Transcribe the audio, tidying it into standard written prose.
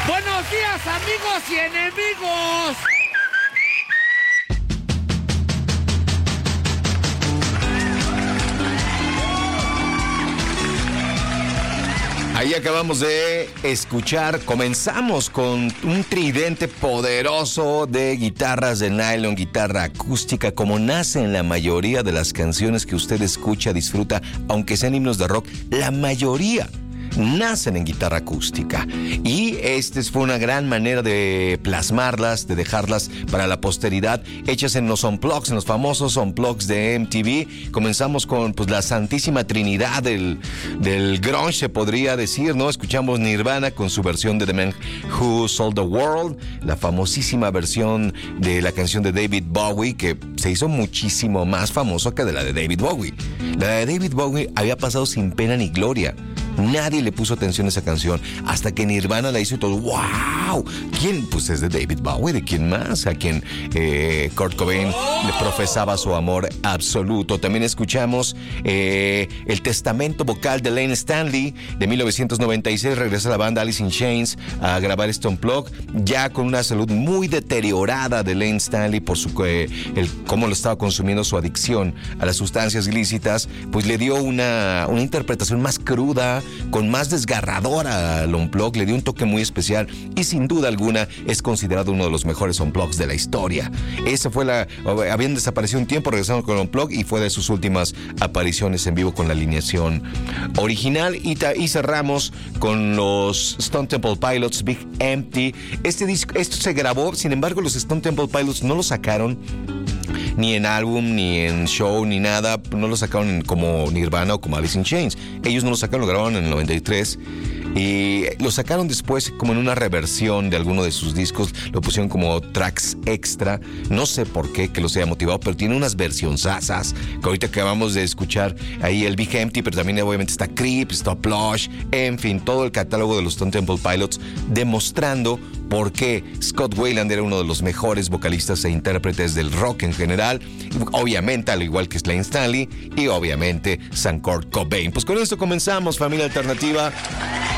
Buenos días, amigos y enemigos. Ahí acabamos de escuchar, comenzamos con un tridente poderoso de guitarras de nylon, guitarra acústica, como nace en la mayoría de las canciones que usted escucha, disfruta, aunque sean himnos de rock, la mayoría nacen en guitarra acústica. Y fue una gran manera de plasmarlas, de dejarlas para la posteridad, hechas en los unplugs, en los famosos unplugs de MTV. Comenzamos con pues la santísima trinidad del grunge, se podría decir, ¿no? Escuchamos Nirvana con su versión de The Man Who Sold the World, la famosísima versión de la canción de David Bowie, que se hizo muchísimo más famosa que de la de David Bowie. La de David Bowie había pasado sin pena ni gloria. Nadie le puso atención a esa canción hasta que Nirvana la hizo y todo. ¡Wow! ¿Quién? Pues es de David Bowie. ¿De quién más? A quien Kurt Cobain le profesaba su amor absoluto. También escuchamos el testamento vocal de Layne Staley de 1996. Regresa la banda Alice in Chains a grabar este unplug, ya con una salud muy deteriorada de Layne Staley por cómo lo estaba consumiendo, su adicción a las sustancias ilícitas. Pues le dio una interpretación más cruda, con más desgarradora al unplug, le dio un toque muy especial y sin duda alguna es considerado uno de los mejores unplugs de la historia. Habían desaparecido un tiempo, regresaron con el unplug y fue de sus últimas apariciones en vivo con la alineación original. Y cerramos con los Stone Temple Pilots, Big Empty. Esto se grabó, sin embargo los Stone Temple Pilots no lo sacaron ni en álbum, ni en show, ni nada. No lo sacaron como Nirvana o como Alice in Chains. Ellos no lo sacaron, lo grabaron en el 93. Y lo sacaron después como en una reversión de alguno de sus discos. Lo pusieron como tracks extra. No sé por qué, que los haya motivado, pero tiene unas versionzazas que ahorita acabamos de escuchar. Ahí el Big Empty, pero también obviamente está Creep, está Plush. En fin, todo el catálogo de los Stone Temple Pilots, demostrando por qué Scott Weiland era uno de los mejores vocalistas e intérpretes del rock en general. Obviamente, al igual que Layne Staley y obviamente Kurt Cobain. Pues con esto comenzamos, familia alternativa.